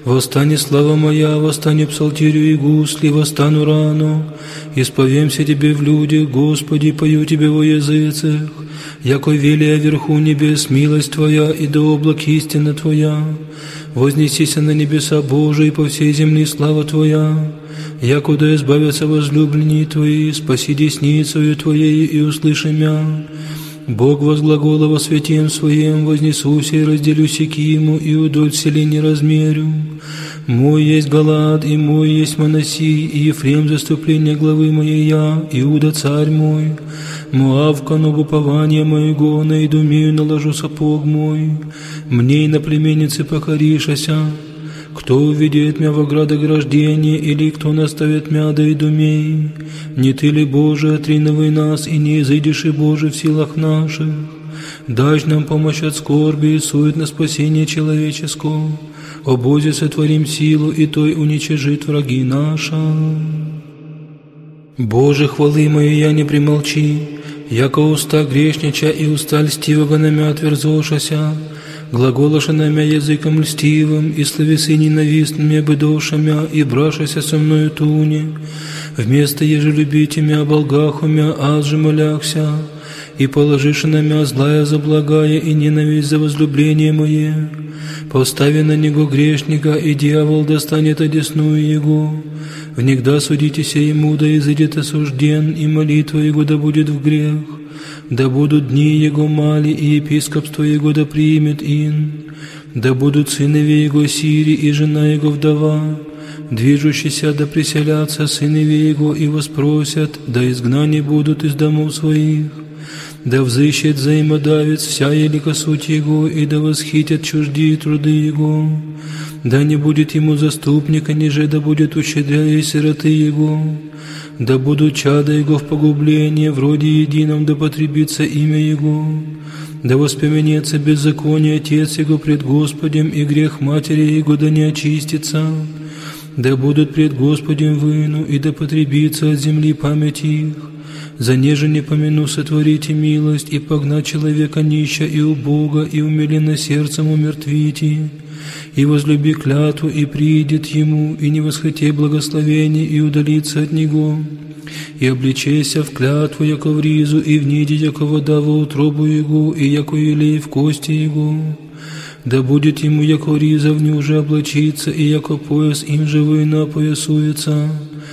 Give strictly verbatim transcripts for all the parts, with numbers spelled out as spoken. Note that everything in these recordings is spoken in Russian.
Восстань, слава моя, восстань псалтирю и гусли, восстану рано. Исповемся Тебе в людях, Господи, пою Тебе во языцах. Яко велия вверху небес милость Твоя, и до облак истина Твоя. Вознесися на небеса Божии, по всей земли слава Твоя. Яко да избавятся возлюбленные Твои, спаси десницею Твоей и услыши мя. Бог возглагола во святем Своем, вознесуся и разделю Сикиму, и удоль селе не размерю. Мой есть Галаад, и мой есть Манасий, и Ефрем заступление главы моей я, Иуда царь мой. Моав кану упования моего, на Идумею наложу сапог мой. Мне и на племеннице покоришася. Кто уведет мя во градограждение, или кто наставит мя до Идумей? Не Ты ли, Боже, отриновый нас, и не изыдешь и Боже в силах наших? Дашь нам помощь от скорби и сует на спасение человеческого. О Бозе сотворим силу, и Той уничижит враги наша. Боже, хвалы мои я не примолчи, яко уста грешнича и уста льстивого на мя отверзошася. Глаголоша на мя языком льстивым, и словесы ненавистными обыдоша мя, и брашася со мною туне. Вместо еже любите мя болгаху мя, аз же моляхся, и положишь на мя злая за благая, и ненависть за возлюбление мое. Постави на него грешника, и дьявол достанет одесную его. Внегда судитеся ему, да изыдет осужден, и молитва его да будет в грех. Да будут дни его мали, и епископство его да примет ин. Да будут сынове его сири, и жена его вдова. Движущиеся да приселятся сынове его, и воспросят, да изгнани будут из домов своих. Да взыщет взаимодавец вся елика суть его, и да восхитят чуждие труды его. Да не будет ему заступника, ниже да будет ущедряя сироты его. Да будут чада его в погублении, вроде едином да потребится имя его. Да воспомянется беззаконие отец его пред Господем, и грех матери его да не очистится. Да будут пред Господем выну, и да потребится от земли память их. За неже не помяну сотворите милость, и погнать человека нища и убога, и умиленно сердцем умертвите. И возлюби клятву, и приидет ему, и не восхоте благословение, и удалится от него. И обличайся в клятву, яко в ризу, и в ниде, яко вода во утробу его, и яко елей в кости его. Да будет ему, яко риза в уже облачиться, и яко пояс им же война поясуется.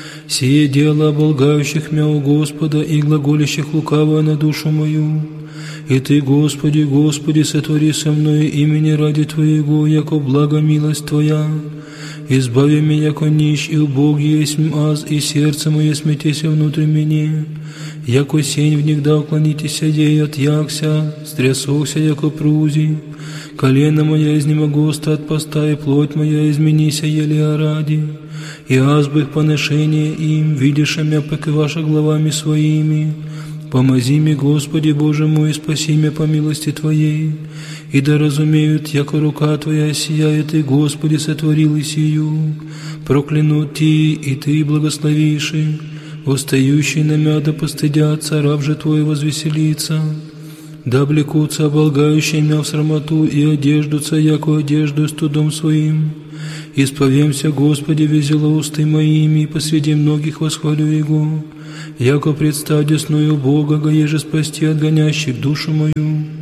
Сие дело оболгающих мя у Господа, и глаголящих лукаво на душу мою. И Ты, Господи, Господи, сотвори со мною имени ради Твоего, яко благо милость Твоя. Избави меня, яко нищ, и убог есть аз, и сердце мое смятеся внутрь меня. Яко сень внегда уклонитеся ей от якся, стрясохся, яко прузи. Колено моя изнемогу от поста, и плоть моя изменися еле ради. И аз бы их поношение им, видишь мя пеки ваша главами своими. Помози мне, Господи Боже мой, спаси меня по милости Твоей. И да разумеют, яко рука Твоя сияет, и Господи сотворил и сию. Проклянут Ти, и Ты благословишь. Восстающий на мя да постыдятся, раб же Твой возвеселится. Да облекутся оболгающие мя в срамоту, и одеждутся, яко одежду студом своим. Исповемся, Господи, везело усты моими, и посреди многих восхвалю Его. Яко предстать десную Бога, еже спасти от гонящих душу мою.